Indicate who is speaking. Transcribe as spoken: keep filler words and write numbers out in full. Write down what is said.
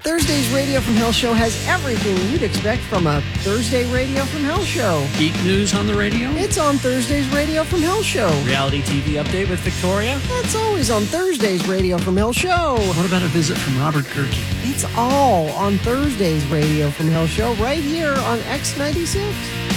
Speaker 1: Thursday's Radio from Hell show has everything you'd expect from a Thursday Radio from Hell show.
Speaker 2: Geek news on the radio?
Speaker 1: It's on Thursday's Radio from Hell show.
Speaker 2: Reality T V update with Victoria?
Speaker 1: That's always on Thursday's Radio from Hell show.
Speaker 2: What about a visit from Robert Kirky?
Speaker 1: It's all on Thursday's Radio from Hell show right here on X ninety-six.